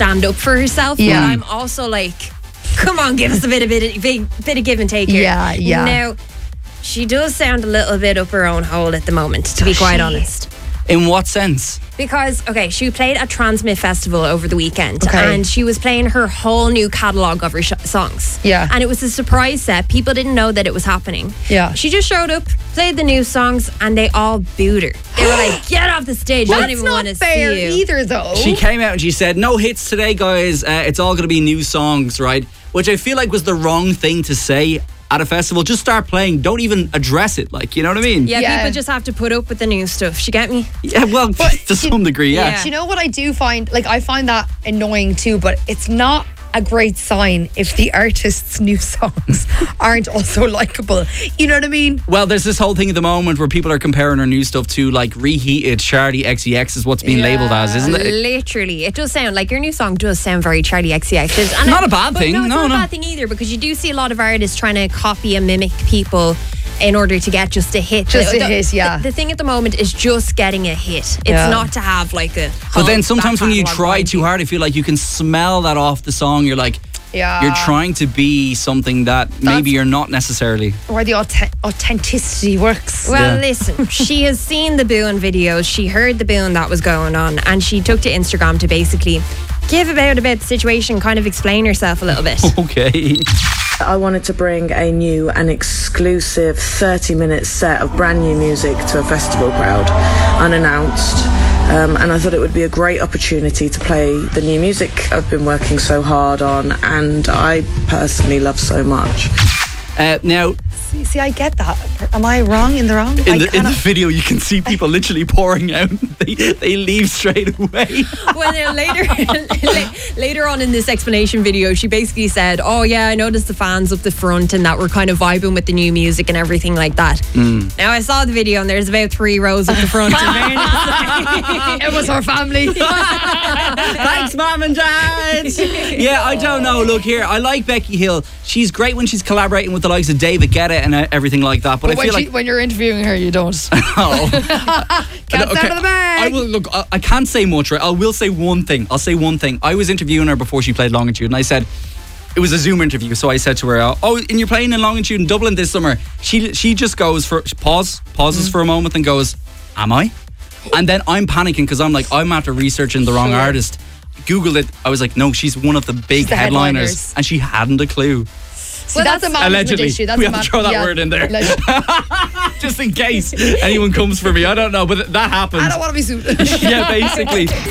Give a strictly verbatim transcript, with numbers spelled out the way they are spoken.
stand up for herself. Yeah. But I'm also like, come on, give us a bit of bit of, bit, bit of give and take here. Yeah, yeah. Now, she does sound a little bit up her own hole at the moment, to be quite honest. In what sense? Because, okay, she played at Transmit Festival over the weekend, Okay. and she was playing her whole new catalogue of her sh- songs. Yeah. And it was a surprise set. People didn't know that it was happening. Yeah. She just showed up, played the new songs, and they all booed her. They were like, get off the stage. I don't That's even not want to fair see you. either, though. She came out and she said, no hits today, guys. Uh, it's all going to be new songs, right? Which I feel like was the wrong thing to say at a festival. Just start playing. Don't even address it. Like, you know what I mean? Yeah, Yeah. people just have to put up with the new stuff. You get me? Yeah, well, to some degree, yeah. Yeah. Do you know what I do find? Like, I find that annoying too, but it's not a great sign if the artist's new songs aren't also likable. You know what I mean? Well, there's this whole thing at the moment where people are comparing her new stuff to like reheated Charlie X C X is what's being Yeah. labelled as, isn't it? Literally, it does sound like your new song does sound very Charlie X C X. And Not it- a bad but thing, No, it's no, not no. a bad thing either, because you do see a lot of artists trying to copy and mimic people in order to get just a hit. Just the, a hit, yeah. The, the thing at the moment is just getting a hit. It's Yeah. not to have like a. But then whole sometimes back when you catalogue try behind too you. hard, I feel like you can smell that off the song. You're like, Yeah. you're trying to be something that maybe That's- you're not necessarily. Where the authe- authenticity works. Well, Yeah. listen, she has seen the booing videos. She heard the booing that was going on, and she took to Instagram to basically give about about the situation, kind of explain herself a little bit. Okay. I wanted to bring a new and exclusive thirty minute set of brand new music to a festival crowd, unannounced. Um, and I thought it would be a great opportunity to play the new music I've been working so hard on and I personally love so much. Uh, now, See, see, I get that. Am I wrong in the wrong? in I the, in the cannot- video, you can see people literally pouring out. They, they leave straight away. Well, then later, la- later on in this explanation video, she basically said, "Oh yeah, I noticed the fans up the front and that were kind of vibing with the new music and everything like that." Mm. Now I saw the video and there's about three rows up the front. in fairness. It was her family. Thanks, Mom and Dad. Yeah, I don't know. Look here, I like Becky Hill. She's great when she's collaborating with the likes of David Guetta and uh, everything like that. But, But I when, feel she, like when you're interviewing her, you don't. oh, Cat's out of the bag. I will look. I, I can't say much. Right, I will say one thing. I'll say one thing. I was interviewing her before she played Longitude, and I said it was a Zoom interview. So I said to her, "Oh, and you're playing in Longitude in Dublin this summer." She she just goes for pause, pauses Mm. for a moment, and goes, "Am I?" And then I'm panicking because I'm like, I'm after researching the wrong Sure. artist. Googled it. I was like, no, she's one of the big the headliners. headliners. And she hadn't a clue. See, that's, a management Allegedly. issue. That's We a have to man- throw that yeah. word in there. Allegedly. Just in case anyone comes for me. I don't know, but that happened. I don't want to be sued. Yeah, basically.